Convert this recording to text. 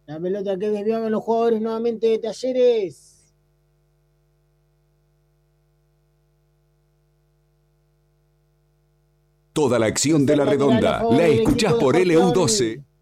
La pelota que desviaban los jugadores nuevamente de Talleres. Toda la acción de Tercer la lateral a redonda favor la del escuchás equipo de por Jorge Oli. LU12